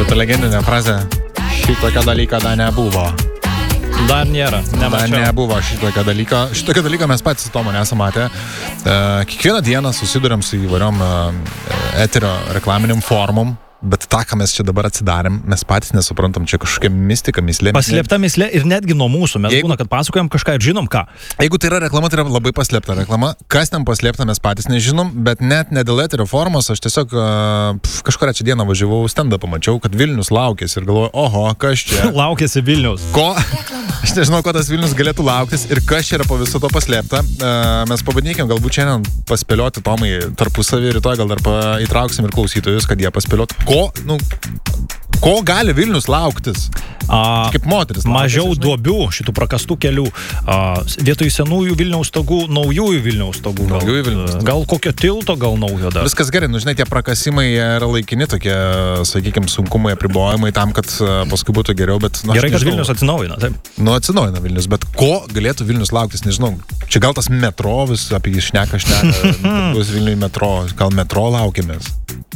Šitą legendinę frazę, šitokio dalyko dar nebuvo. Dar nėra, nemačiau. Dar nebuvo šitokio dalyko. Šitokio dalyko mes patys su Tomu nesame matę. Kiekvieną dieną susiduriam su įvairiom eterio reklaminiam formom. Bet tą, ką mes čia dabar atsidarėm, mes patys nesuprantam, čia kažkokia mistika, mislė. Paslėpta mislė ir netgi nuo mūsų. Mes būna, kad pasakojam kažką ir žinom ką. Jeigu tai yra reklama, tai yra labai paslėpta reklama. Kas ten paslėpta, mes patys nežinom, bet net ne dėl eterio formos, aš tiesiog kažkurią čia dieną važiavau, stendą pamačiau, kad Vilnius laukėsi ir galvoju, oho, kas čia? Laukėsi Vilnius. Ko? Aš nežinau, ko tas Vilnius galėtų lauktis ir kas čia yra po viso to paslėpta. Mes pabandykim galbūt šiandien paspėlioti Tomai tarpusavį, rytoj gal dar įtrauksim ir klausytojus, kad jie paspėlioti. Ko gali Vilnius lauktis? Kaip moteris. Mažiau duobių, šitų prakastų kelių. Vietoj senųjų Vilniaus stogų, naujųjų Vilniaus stogų. Gal kokio tilto, gal naujo dar. Viskas gerai, žinai, tie prakasimai yra laikini tokie, sakykime, sunkumai, apribojimai tam, kad paskui būtų geriau, bet... Gerai, kad Vilnius atsinaujina, taip. Atsinaujina Vilnius, bet ko galėtų Vilnius lauktis, nežinau. Čia gal tas metro vis apie jį šneka, bus Vilniui metro, gal metro laukimės.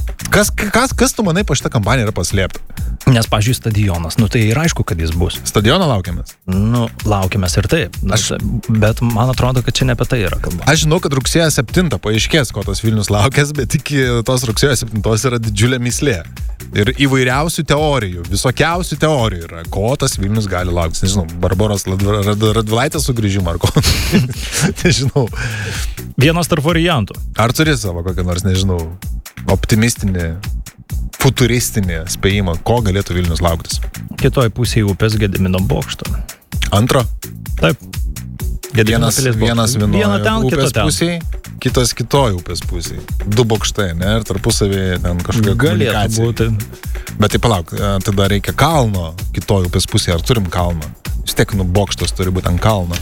Kas tu manai po šitą kampaniją yra paslėpta? Nes, pažiūrėjau, stadionas, tai ir aišku, kad jis bus. Stadioną laukiamės? Laukiamės ir taip. Bet man atrodo, kad čia ne apie tai yra kalba. Aš žinau, kad rugsėjo 7 paaiškės, ko tas Vilnius laukės, bet iki tos rugsėjo 7 yra didžiulė mislė. Ir įvairiausių teorijų, visokiausių teorijų yra, ko tas Vilnius gali lauktis. Nežinau, Barboros Radvilaitės sugrįžimą ar ko. Nežinau. Vienas tarp variantų. Ar turi savo kokią nors, nežinau, optimistinį, futuristinį spėjimą, ko galėtų Vilnius lauktis? Kitoj pusėje upės Gedimino bokšto. Antro? Taip. Vienas vienoje upės pusėje, kitas kitoje upės pusėje. 2 bokštai, ne? Ir tarpusavį ten kažkokia komunikacija. Galėtų būti. Bet tai palauk, tada reikia kalno kitoje upės pusėje. Ar turim kalną? Vis tiek, bokštas turi būti ant kalno.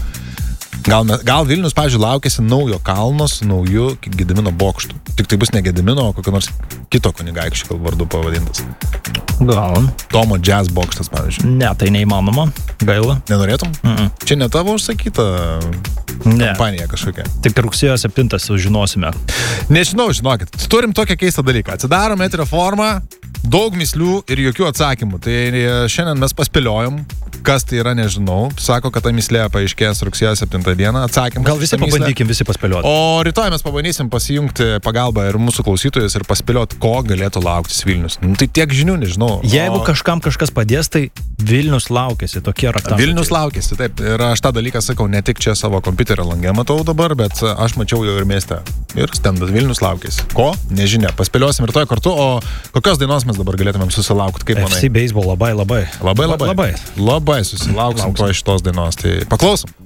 Gal Vilnius, pavyzdžiui, laukėsi naujo kalno su nauju Gedimino bokštu. Tik tai bus ne Gedimino, o kokio nors kito kunigaikščio vardu pavadintas. Gal. Tomo jazz bokštas, pavyzdžiui. Ne, tai neįmanoma. Gaila. Nenorėtum? Čia ne tavo užsakyta kampanija kažkokia. Tik rugsėjo 7 sužinosime. Nežinau, žinokit. Turim tokią keistą dalyką. Atsidarom eterio formą, daug mislių ir jokių atsakymų. Tai šiandien mes paspėliojom, kas tai yra, nežinau. Sako, kad ta mislė paaiškės rugsėjo 7 dieną. Atsakymą. Gal visi pabandykim, visi paspėlioti. O rytoj mes pabandysim pasijungti pagalbą ir mūsų klausytojus ir paspėlioti, ko galėtų lauktis Vilnius. Tai tiek žinių, nežinau. Jeigu kažkam kažkas padės, tai Vilnius laukėsi, tokie raktai. Vilnius laukėsi, taip. Ir aš tą dalyką sakau, ne tik čia savo kompiuterio langę matau dabar, bet aš mačiau jau ir mieste. Ir stendas Vilnius laukėsi. Ko? Nežinia. Paspėliosim rytoj kartu, o kokios dainos mes dabar galėtumėm susilaukti, kaip manai? FC Baseball labai susilauksim po šitos dainos, tai paklausom.